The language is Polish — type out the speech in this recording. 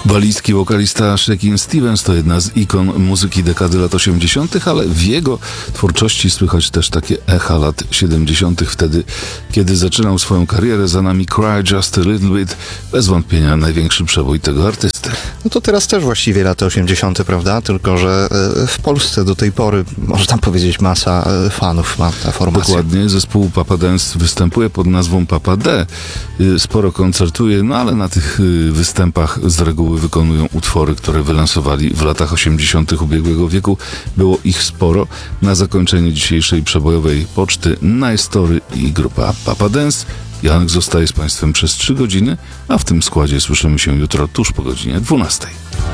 Walijski wokalista Shakin' Stevens to jedna z ikon muzyki dekady lat 80., ale w jego twórczości słychać też takie echa lat 70., wtedy, kiedy zaczynał swoją karierę. Za nami Cry Just a Little Bit, bez wątpienia największy przebój tego artysty. No to teraz też właściwie lata 80., prawda? Tylko że w Polsce do tej pory, można powiedzieć, masa fanów ma ta formacja. Dokładnie, zespół Papa Dance występuje pod nazwą Papa D. Sporo koncertuje, no ale na tych występach z reguły wykonują utwory, które wylansowali w latach 80. ubiegłego wieku. Było ich sporo. Na zakończenie dzisiejszej przebojowej poczty Nice Story i grupa Papa Dance. Janek zostaje z Państwem przez 3 godziny, a w tym składzie słyszymy się jutro tuż po godzinie 12.